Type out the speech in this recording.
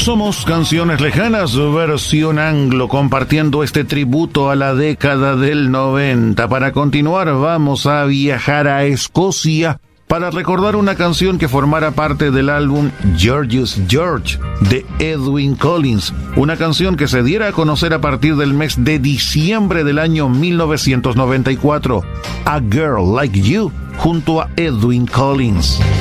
Somos Canciones Lejanas, versión anglo, compartiendo este tributo a la década del 90. Para continuar, vamos a viajar a Escocia para recordar una canción que formara parte del álbum George's George de Edwyn Collins, una canción que se diera a conocer a partir del mes de diciembre del año 1994, A Girl Like You, junto a Edwyn Collins.